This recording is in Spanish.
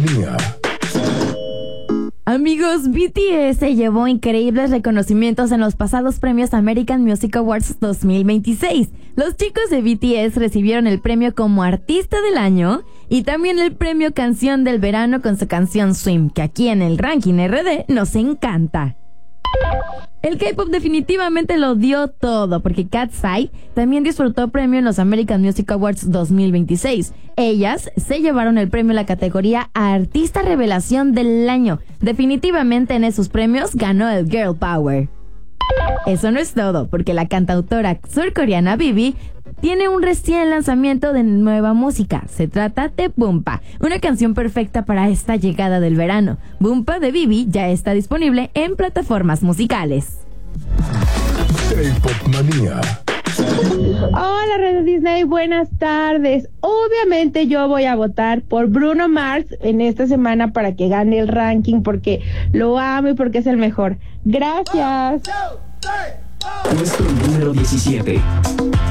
Manía. Amigos, BTS se llevó increíbles reconocimientos en los pasados premios American Music Awards 2026. Los chicos de BTS recibieron el premio como Artista del Año y también el premio Canción del Verano con su canción Swim, que aquí en el ranking RD nos encanta. El K-pop definitivamente lo dio todo, porque Katseye también disfrutó premio en los American Music Awards 2026. Ellas se llevaron el premio en la categoría Artista Revelación del Año. Definitivamente en esos premios ganó el Girl Power. Eso no es todo, porque la cantautora surcoreana Bibi tiene un recién lanzamiento de nueva música. Se trata de Bumpa, una canción perfecta para esta llegada del verano. Bumpa de Bibi ya está disponible en plataformas musicales. K-Pop Manía. Hola, Radio Disney, buenas tardes. Obviamente yo voy a votar por Bruno Mars en esta semana para que gane el ranking, porque lo amo y porque es el mejor. Gracias. Puesto número 17.